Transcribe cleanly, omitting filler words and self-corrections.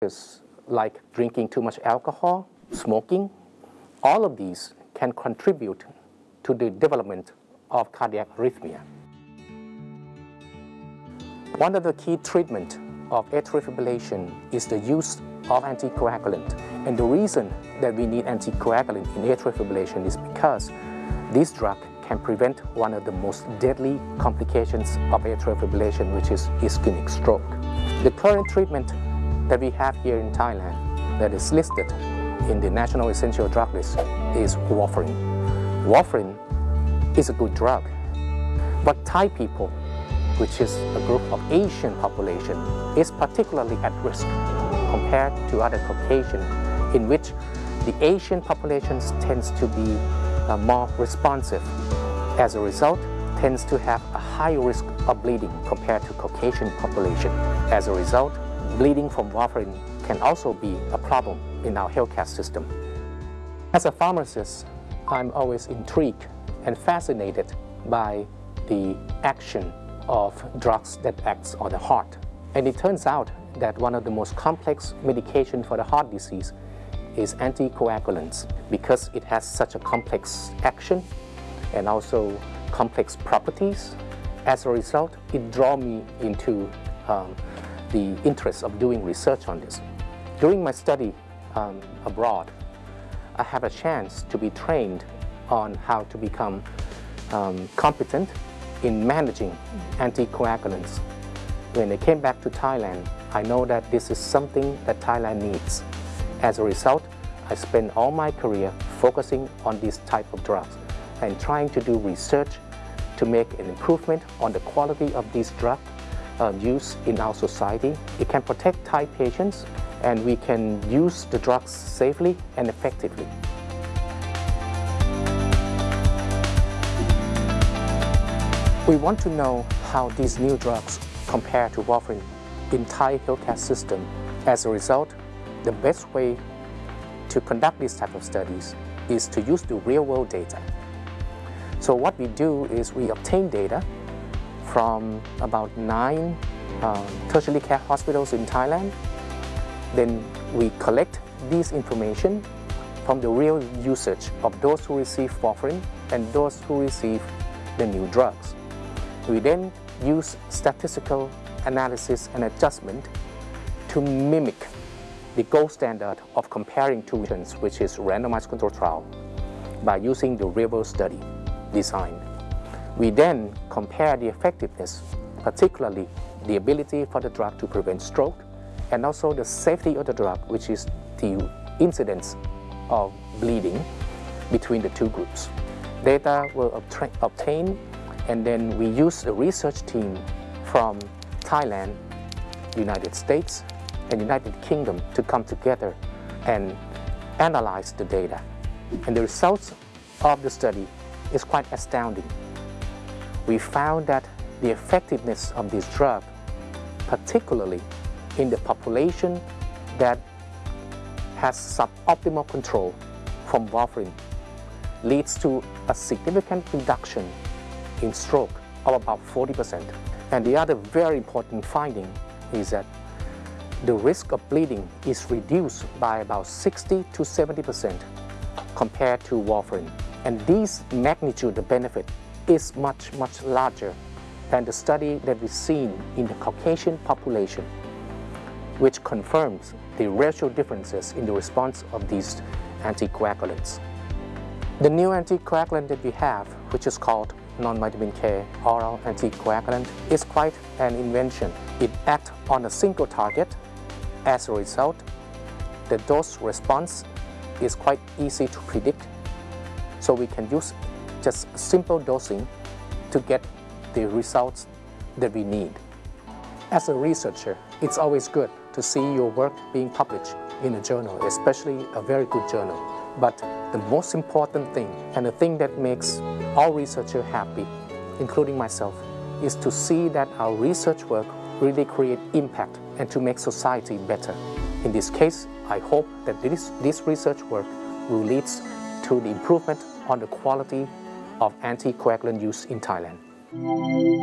like drinking too much alcohol, smoking, all of these can contribute to the development of cardiac arrhythmia. One of the key treatments of atrial fibrillation is the use of anticoagulant. And the reason that we need anticoagulant in atrial fibrillation is because this drug can prevent one of the most deadly complications of atrial fibrillation, which is ischemic stroke. The current treatment that we have here in Thailand that is listed in the National Essential Drug List is warfarin. Warfarin is a good drug, but Thai people, which is a group of Asian population, is particularly at risk compared to other Caucasian, in which the Asian populations tends to be more responsive. As a result, tends to have a high risk of bleeding compared to Caucasian population. As a result, bleeding from warfarin can also be a problem in our healthcare system. As a pharmacist, I'm always intrigued and fascinated by the action of drugs that acts on the heart. And it turns out that one of the most complex medications for the heart disease is anticoagulants, because it has such a complex action and also complex properties. As a result, it drew me into the interest of doing research on this. During my study abroad, I have a chance to be trained on how to become competent in managing anticoagulants. When I came back to Thailand, I know that this is something that Thailand needs. As a result, I spent all my career focusing on this type of drugs and trying to do research to make an improvement on the quality of this drug used in our society. It can protect Thai patients, and we can use the drugs safely and effectively. We want to know how these new drugs compare to warfarin in Thai healthcare system. As a result, the best way to conduct this type of studies is to use the real-world data. So what we do is we obtain data from about 9 tertiary care hospitals in Thailand. Then we collect this information from the real usage of those who receive warfarin and those who receive the new drugs. We then use statistical analysis and adjustment to mimic the gold standard of comparing two agents, which is randomized control trial, by using the real-world study design. We then compare the effectiveness, particularly the ability for the drug to prevent stroke, and also the safety of the drug, which is the incidence of bleeding between the two groups. Data were obtained, and then we use a research team from Thailand, United States, and United Kingdom to come together and analyze the data. And the results of the study is quite astounding. We found that the effectiveness of this drug, particularly in the population that has suboptimal control from warfarin, leads to a significant reduction in stroke of about 40%. And the other very important finding is that the risk of bleeding is reduced by about 60 to 70% compared to warfarin. And this magnitude of benefit is much, much larger than the study that we've seen in the Caucasian population, which confirms the racial differences in the response of these anticoagulants. The new anticoagulant that we have, which is called non-vitamin K oral anticoagulant, is quite an invention. It acts on a single target. As a result, the dose response is quite easy to predict. So we can use just simple dosing to get the results that we need. As a researcher, it's always good to see your work being published in a journal, especially a very good journal. But the most important thing, and the thing that makes all researchers happy, including myself, is to see that our research work really create impact and to make society better. In this case, I hope that this research work will lead to the improvement on the quality of anticoagulant use in Thailand.